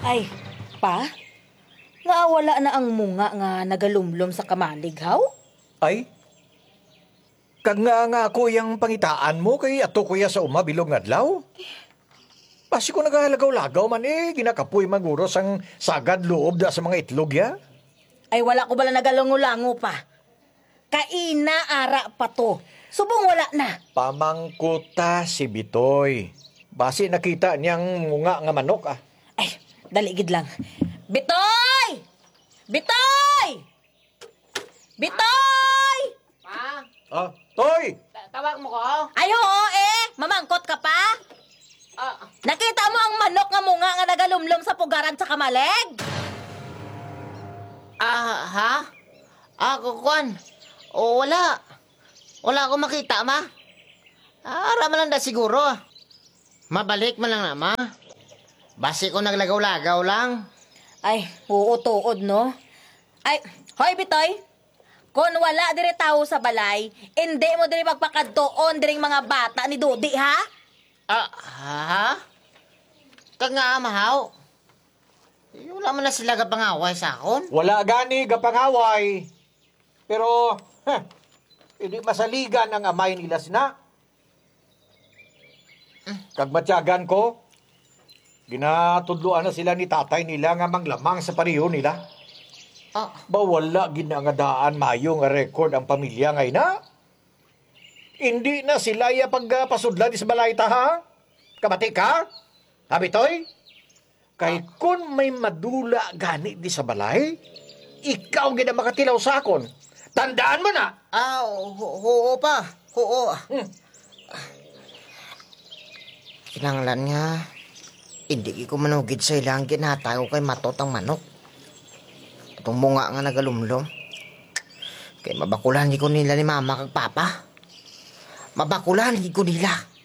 Ay, pa? Nga wala na ang munga nga nagalumlom sa kamalighaw? Ay, kag nga ako yung pangitaan mo kay ato kuya sa uma bilog ngadlaw. Basi ko nagahalagaw-lagaw man ginakapoy maguros ang sagad loob da sa mga itlog ya. Ay, wala ko bala nagalango-lango pa. Kaina ara pa to. Subong wala na. Pamangkuta si Bitoy. Basi nakita niyang munga nga manok ah. Ay, daligid lang. Bitoy! Bitoy! Bitoy! Pa? Toy! Tawag mo ko? Ay, oo mamangkot ka pa? Nakita mo ang manok nga munga nga nagalumlom sa pugaran sa kamaleg? Ha? Kukuan. O, wala. Wala akong makita, ma. Ara man lang da siguro. Mabalik man lang na, ma. Basi ko naglagaw-lagaw lang. Ay, oo, tuod, no? Ay, hoy, Bitoy! Kung wala dire tao sa balay, hindi mo dire magpakadtoon diring mga bata ni Dodi, ha? Ha? Kag nga, mahaw. Wala man na sila kapangaway sa akon. Wala gani gapangaway. Pero, hindi masaligan ang amay nila sina. Kag matyagan ko, ginatudluan na sila ni tatay nila nga manglamang sa pariho nila. Wala ginangadaan mayo nga record ang pamilya ngay na. Hindi na sila iya pagpasudlan sa balay ta, ha? Kamati ka? Habitoy? Kay kun may madula gani di sa balay, ikaw gina makatilaw sa akon. Tandaan mo na! Oo pa. Oo. Kinanglan nga, hindi ko manugid sa ilang ginatago kay matot ang manok. Itong bunga nga nagalumlom. Kay mabakulan ko nila ni mama kag papa. Mabakulan ko nila.